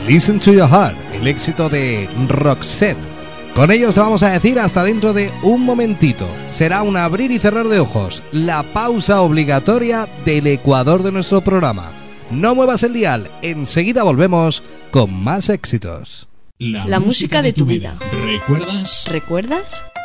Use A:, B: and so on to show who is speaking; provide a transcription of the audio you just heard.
A: Listen to Your Heart, el éxito de Roxette. Con ellos te vamos a decir hasta dentro de un momentito. Será un abrir y cerrar de ojos, la pausa obligatoria del ecuador de nuestro programa. No muevas el dial, enseguida volvemos con más éxitos.
B: La música de tu vida.
C: ¿Recuerdas?
B: ¿Recuerdas?